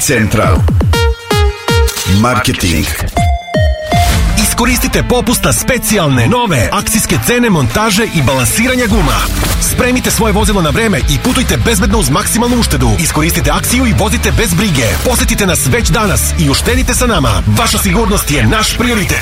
Central Marketing. Iskoristite popust na specijalne, nove akcijske cene montaže i balansiranja guma. Spremite svoje vozilo na vreme i putujte bezbedno uz maksimalnu uštedu. Iskoristite akciju i vozite bez brige. Posetite nas već danas i uštedite sa nama. Vaša sigurnost je naš prioritet.